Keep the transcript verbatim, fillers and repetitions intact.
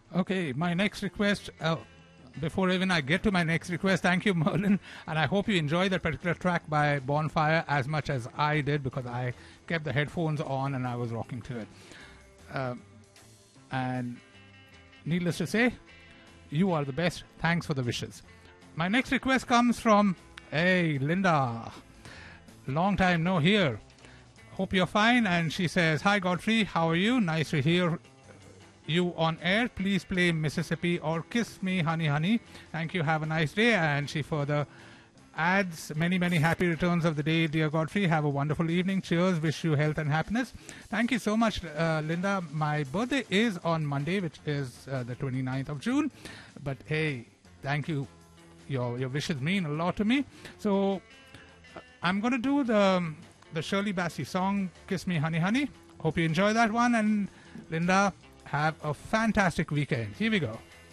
Okay, my next request. Uh, before even I get to my next request, thank you, Merlin, and I hope you enjoyed that particular track by Bonfire as much as I did because I kept the headphones on and I was rocking to it. Uh, and needless to say, you are the best. Thanks for the wishes. My next request comes from, hey, Linda. Long time no hear. Hope you're fine. And she says, hi, Godfrey. How are you? Nice to hear you on air. Please play Mississippi or Kiss Me, Honey, Honey. Thank you. Have a nice day. And she further adds, many, many happy returns of the day, dear Godfrey. Have a wonderful evening. Cheers. Wish you health and happiness. Thank you so much, uh, Linda. My birthday is on Monday, which is uh, the twenty-ninth of June. But hey, thank you. Your your wishes mean a lot to me. So uh, I'm going to do the, the Shirley Bassey song, Kiss Me, Honey, Honey. Hope you enjoy that one. And Linda, have a fantastic weekend. Here we go.